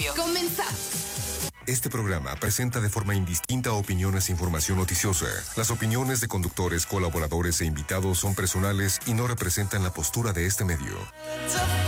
Radio. Comenzamos. Este programa presenta de forma indistinta opiniones e información noticiosa. Las opiniones de conductores, colaboradores e invitados son personales y no representan la postura de este medio.